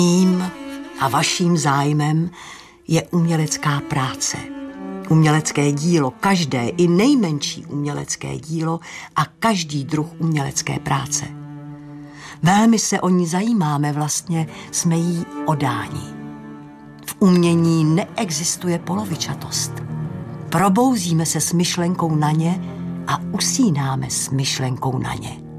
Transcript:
Mým a vaším zájmem je umělecká práce. Umělecké dílo, každé i nejmenší umělecké dílo a každý druh umělecké práce. Velmi se o ní zajímáme, vlastně jsme jí odáni. V umění neexistuje polovičatost. Probouzíme se s myšlenkou na ně a usínáme s myšlenkou na ně.